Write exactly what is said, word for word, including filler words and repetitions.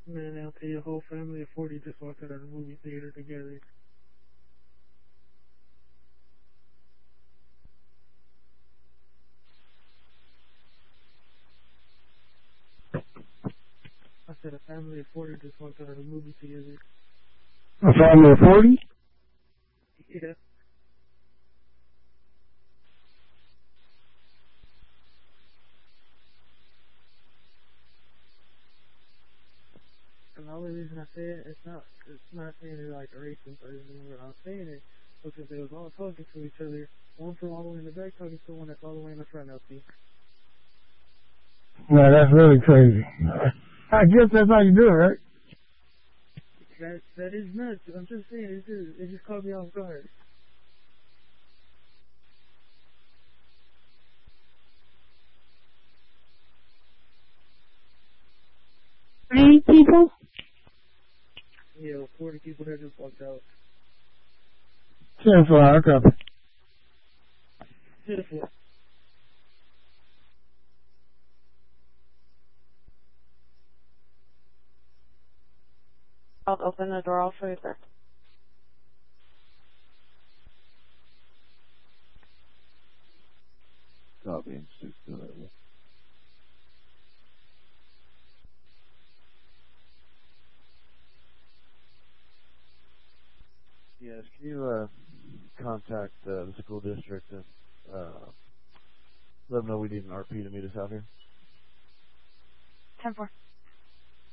Man, I'll tell you, a whole family of forty just walked out of the movie theater together. I said a family of forty just walked out of the movie theater. A family of forty? Yeah. And the only reason I say it, it's not, it's not saying it like a racist or anything, but I'm saying it because they was all talking to each other. One from all the way in the back talking to one that's all the way in the front of you. No, that's really crazy. I guess that's how you do it, right? That that is nuts. I'm just saying, it just, it just caught me off guard. Three people? Yeah, forty people that just walked out. ten four, I copy. Pitiful. I'll open the door all further. Copy and six to that. Yes, can you uh, contact uh, the school district and uh, let them know we need an R P to meet us out here? ten four.